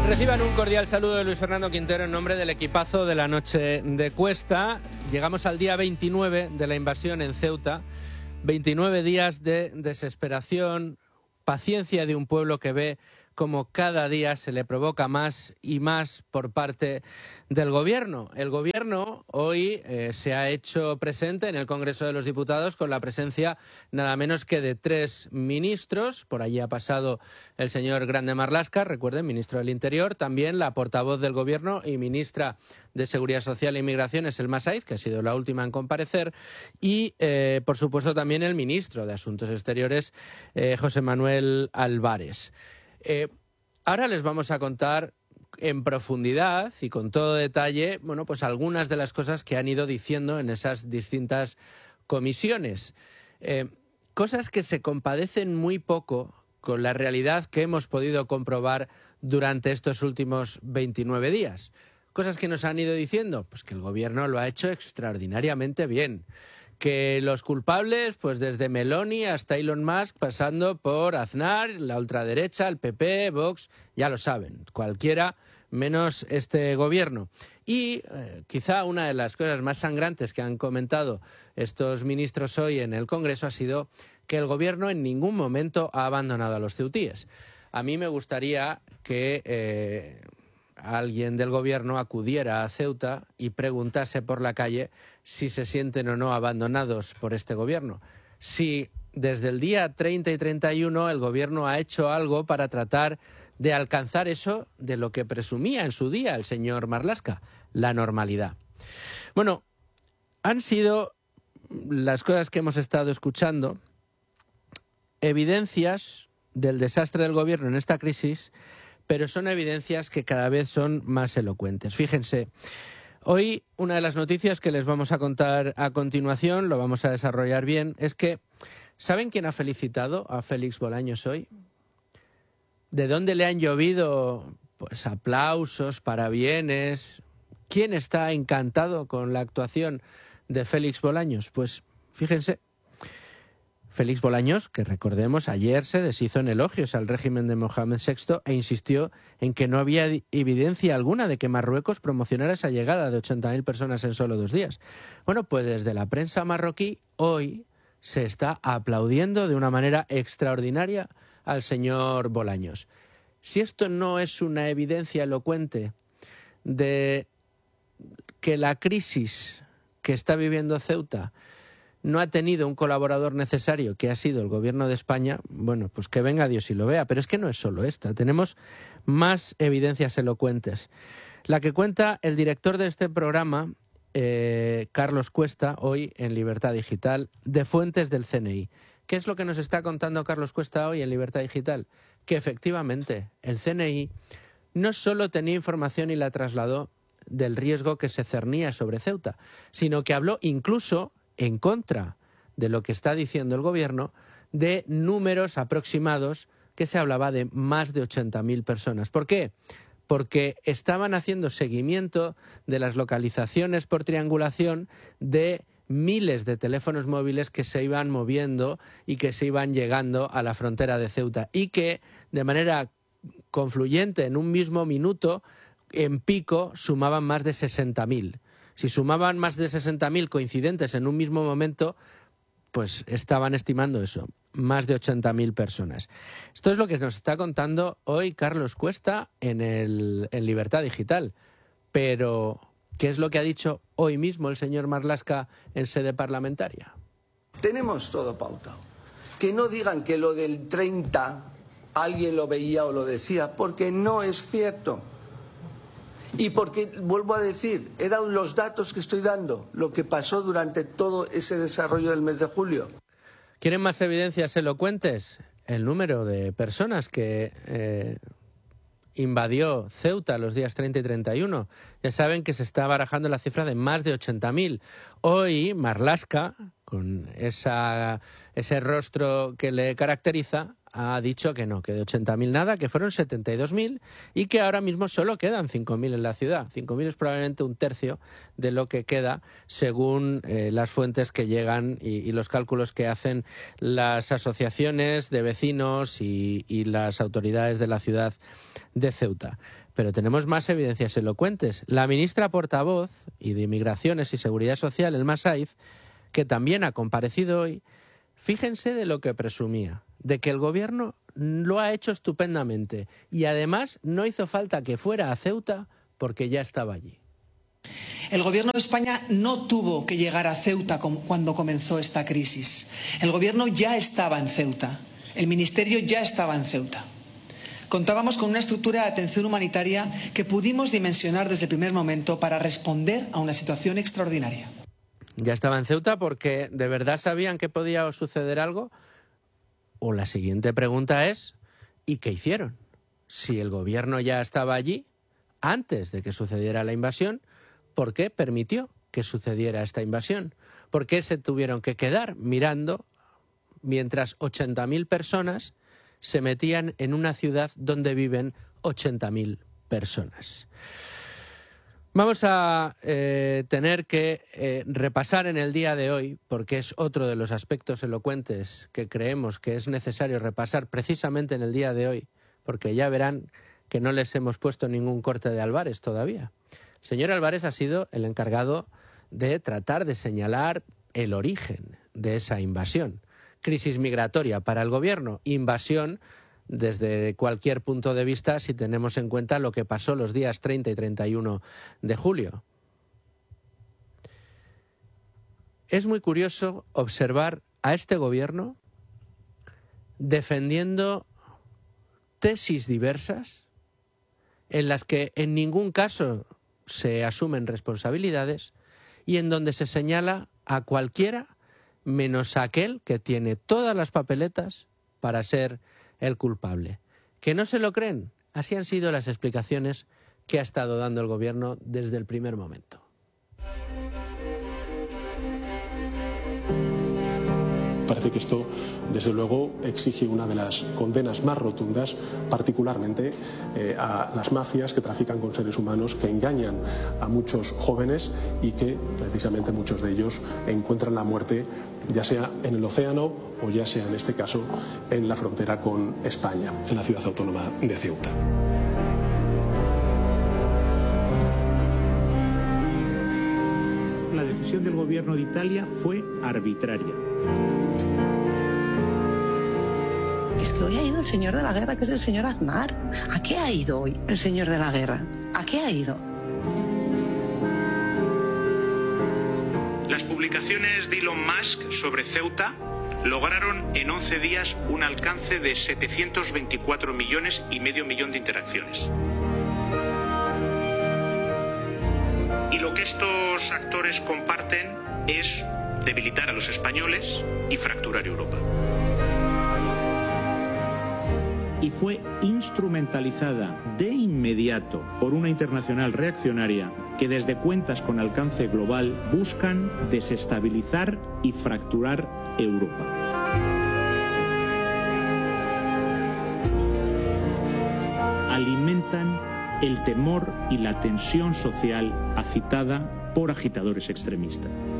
Reciban un cordial saludo de Luis Fernando Quintero en nombre del equipazo de la noche de Cuesta. Llegamos al día 29 de la invasión en Ceuta. 29 días de desesperación, paciencia de un pueblo que ve como cada día se le provoca más y más por parte del Gobierno. El Gobierno hoy se ha hecho presente en el Congreso de los Diputados con la presencia nada menos que de 3 ministros. Por allí ha pasado el señor Grande Marlaska, recuerden, ministro del Interior. También la portavoz del Gobierno y ministra de Seguridad Social e Inmigración, Selma Saiz, que ha sido la última en comparecer. Y, por supuesto, también el ministro de Asuntos Exteriores, José Manuel Álvarez. Ahora les vamos a contar en profundidad y con todo detalle, bueno, pues algunas de las cosas que han ido diciendo en esas distintas comisiones. Cosas que se compadecen muy poco con la realidad que hemos podido comprobar durante estos últimos 29 días. Cosas que nos han ido diciendo, pues que el Gobierno lo ha hecho extraordinariamente bien. Que los culpables, pues desde Meloni hasta Elon Musk, pasando por Aznar, la ultraderecha, el PP, Vox, ya lo saben, cualquiera menos este Gobierno. Y quizá una de las cosas más sangrantes que han comentado estos ministros hoy en el Congreso ha sido que el Gobierno en ningún momento ha abandonado a los ceutíes. A mí me gustaría que alguien del Gobierno acudiera a Ceuta y preguntase por la calle si se sienten o no abandonados por este Gobierno. Si desde el día 30 y 31 el Gobierno ha hecho algo para tratar de alcanzar eso de lo que presumía en su día el señor Marlaska, la normalidad. Bueno, han sido las cosas que hemos estado escuchando evidencias del desastre del Gobierno en esta crisis, pero son evidencias que cada vez son más elocuentes. Fíjense, hoy una de las noticias que les vamos a contar a continuación, lo vamos a desarrollar bien, es que ¿saben quién ha felicitado a Félix Bolaños hoy? ¿De dónde le han llovido pues aplausos, parabienes? ¿Quién está encantado con la actuación de Félix Bolaños? Pues fíjense, Félix Bolaños, que recordemos ayer se deshizo en elogios al régimen de Mohamed VI e insistió en que no había evidencia alguna de que Marruecos promocionara esa llegada de 80.000 personas en solo 2 días. Bueno, pues desde la prensa marroquí hoy se está aplaudiendo de una manera extraordinaria al señor Bolaños. Si esto no es una evidencia elocuente de que la crisis que está viviendo Ceuta no ha tenido un colaborador necesario, que ha sido el Gobierno de España, bueno, pues que venga Dios y lo vea. Pero es que no es solo esta, tenemos más evidencias elocuentes. La que cuenta el director de este programa, Carlos Cuesta, hoy en Libertad Digital, de fuentes del CNI. ¿Qué es lo que nos está contando Carlos Cuesta hoy en Libertad Digital? Que efectivamente el CNI no solo tenía información y la trasladó del riesgo que se cernía sobre Ceuta, sino que habló incluso en contra de lo que está diciendo el Gobierno, de números aproximados que se hablaba de más de 80.000 personas. ¿Por qué? Porque estaban haciendo seguimiento de las localizaciones por triangulación de miles de teléfonos móviles que se iban moviendo y que se iban llegando a la frontera de Ceuta y que de manera confluyente en un mismo minuto, en pico, sumaban más de 60.000. Si sumaban más de 60.000 coincidentes en un mismo momento, pues estaban estimando eso, más de 80.000 personas. Esto es lo que nos está contando hoy Carlos Cuesta en Libertad Digital. Pero, ¿qué es lo que ha dicho hoy mismo el señor Marlaska en sede parlamentaria? Tenemos todo pautado. Que no digan que lo del 30 alguien lo veía o lo decía, porque no es cierto. Y porque, vuelvo a decir, he dado los datos que estoy dando, lo que pasó durante todo ese desarrollo del mes de julio. ¿Quieren más evidencias elocuentes? El número de personas que invadió Ceuta los días 30 y 31. Ya saben que se está barajando la cifra de más de 80.000. Hoy Marlaska, con ese rostro que le caracteriza, ha dicho que no, que de 80.000 nada, que fueron 72.000 y que ahora mismo solo quedan 5.000 en la ciudad. 5.000 es probablemente un tercio de lo que queda según las fuentes que llegan y los cálculos que hacen las asociaciones de vecinos y las autoridades de la ciudad de Ceuta. Pero tenemos más evidencias elocuentes. La ministra portavoz y de Migraciones y Seguridad Social, Elma Saiz, que también ha comparecido hoy, fíjense de lo que presumía, de que el gobierno lo ha hecho estupendamente y además no hizo falta que fuera a Ceuta porque ya estaba allí. El Gobierno de España no tuvo que llegar a Ceuta cuando comenzó esta crisis. El Gobierno ya estaba en Ceuta. El Ministerio ya estaba en Ceuta. Contábamos con una estructura de atención humanitaria que pudimos dimensionar desde el primer momento para responder a una situación extraordinaria. Ya estaba en Ceuta porque ¿de verdad sabían que podía suceder algo? O la siguiente pregunta es, ¿y qué hicieron? Si el gobierno ya estaba allí, antes de que sucediera la invasión, ¿por qué permitió que sucediera esta invasión? ¿Por qué se tuvieron que quedar mirando mientras 80.000 personas se metían en una ciudad donde viven 80.000 personas? Vamos a tener que repasar en el día de hoy, porque es otro de los aspectos elocuentes que creemos que es necesario repasar precisamente en el día de hoy, porque ya verán que no les hemos puesto ningún corte de Álvarez todavía. El señor Álvarez ha sido el encargado de tratar de señalar el origen de esa invasión. Crisis migratoria para el gobierno, invasión desde cualquier punto de vista si tenemos en cuenta lo que pasó los días 30 y 31 de julio. Es muy curioso observar a este gobierno defendiendo tesis diversas en las que en ningún caso se asumen responsabilidades y en donde se señala a cualquiera menos a aquel que tiene todas las papeletas para ser el culpable. ¿Que no se lo creen? Así han sido las explicaciones que ha estado dando el gobierno desde el primer momento. Parece que esto, desde luego, exige una de las condenas más rotundas, particularmente a las mafias que trafican con seres humanos, que engañan a muchos jóvenes y que, precisamente, muchos de ellos encuentran la muerte, ya sea en el océano o ya sea, en este caso, en la frontera con España, en la ciudad autónoma de Ceuta. La decisión del gobierno de Italia fue arbitraria. Es que hoy ha ido el señor de la guerra, que es el señor Aznar. ¿A qué ha ido hoy el señor de la guerra? ¿A qué ha ido? Las publicaciones de Elon Musk sobre Ceuta lograron en 11 días un alcance de 724 millones y medio millón de interacciones. Y lo que estos actores comparten es debilitar a los españoles y fracturar Europa. Y fue instrumentalizada de inmediato por una internacional reaccionaria que desde cuentas con alcance global buscan desestabilizar y fracturar Europa. Alimentan el temor y la tensión social agitada por agitadores extremistas.